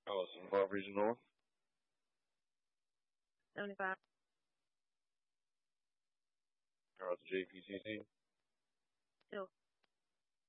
Allison, 5 Region North. 75. Roger, JPCC. Still.